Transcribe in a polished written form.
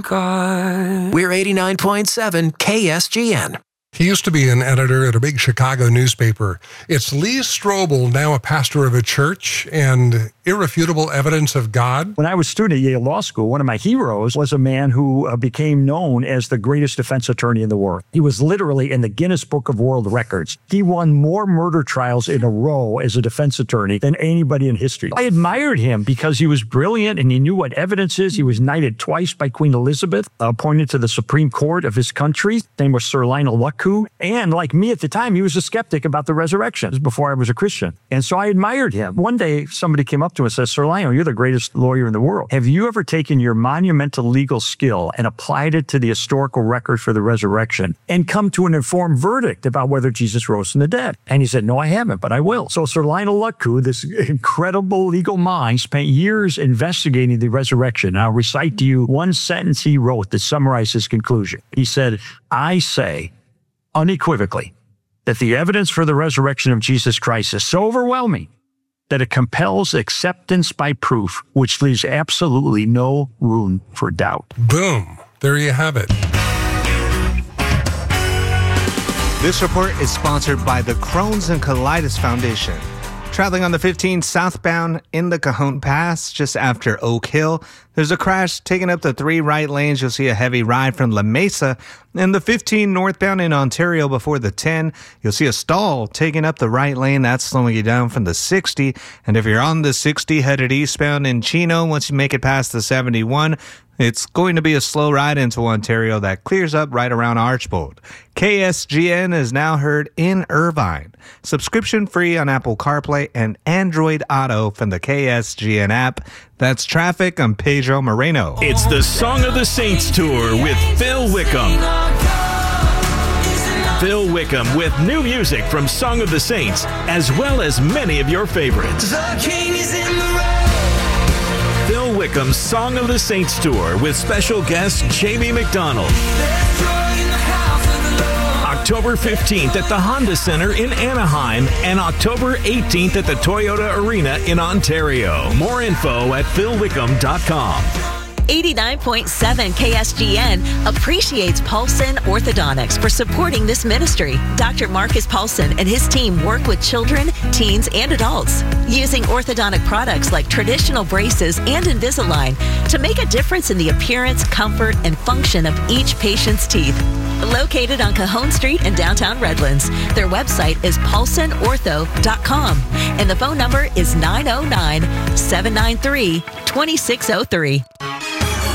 God. We're 89.7 KSGN. He used to be an editor at a big Chicago newspaper. It's Lee Strobel, now a pastor of a church, and irrefutable evidence of God. When I was a student at Yale Law School, one of my heroes was a man who became known as the greatest defense attorney in the world. He was literally in the Guinness Book of World Records. He won more murder trials in a row as a defense attorney than anybody in history. I admired him because he was brilliant and he knew what evidence is. He was knighted twice by Queen Elizabeth, appointed to the Supreme Court of his country. His name was Sir Lionel Luckhoo. And like me at the time, he was a skeptic about the resurrection. This was before I was a Christian. And so I admired him. One day, somebody came up to him and said, Sir Lionel, you're the greatest lawyer in the world. Have you ever taken your monumental legal skill and applied it to the historical record for the resurrection and come to an informed verdict about whether Jesus rose from the dead? And he said, no, I haven't, but I will. So Sir Lionel Luckhoo, this incredible legal mind, spent years investigating the resurrection. And I'll recite to you one sentence he wrote that summarized his conclusion. He said, I say unequivocally that the evidence for the resurrection of Jesus Christ is so overwhelming that it compels acceptance by proof, which leaves absolutely no room for doubt. Boom. There you have it. This report is sponsored by the Crohn's and Colitis Foundation. Traveling on the 15 southbound in the Cajon Pass just after Oak Hill, there's a crash taking up the 3 right lanes. You'll see a heavy ride from La Mesa. And the 15 northbound in Ontario before the 10, you'll see a stall taking up the right lane. That's slowing you down from the 60. And if you're on the 60 headed eastbound in Chino, once you make it past the 71, it's going to be a slow ride into Ontario that clears up right around Archbold. KSGN is now heard in Irvine. Subscription free on Apple CarPlay and Android Auto from the KSGN app. That's traffic. I'm Pedro Moreno. It's the Song of the Saints Tour with Phil Wickham. Phil Wickham with new music from Song of the Saints, as well as many of your favorites. The King is in the room. Phil Wickham's Song of the Saints Tour with special guest Jamie McDonald. October 15th at the Honda Center in Anaheim and October 18th at the Toyota Arena in Ontario. More info at philwickham.com. 89.7 KSGN appreciates Paulson Orthodontics for supporting this ministry. Dr. Marcus Paulson and his team work with children, teens, and adults using orthodontic products like traditional braces and Invisalign to make a difference in the appearance, comfort, and function of each patient's teeth. Located on Cajon Street in downtown Redlands, their website is paulsonortho.com and the phone number is 909-793-2603.